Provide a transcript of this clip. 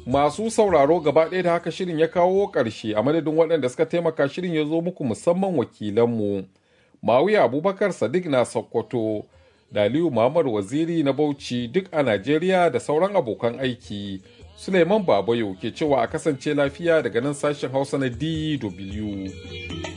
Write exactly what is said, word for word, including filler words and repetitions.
Masu sauraro gaba ɗaya da haka shirin ya kawo ƙarshe a madadin waɗanda suka taimaka shirin ya zo muku musamman wakilanmu. Mawiya Abubakar Sadiq na Sokoto, da Aliyu Muhammad Waziri na Bauchi duk a Najeriya da sauran abokan aiki. Suleiman Babayo ke cewa a kasance lafiya daga nan sashen Hausa na D W.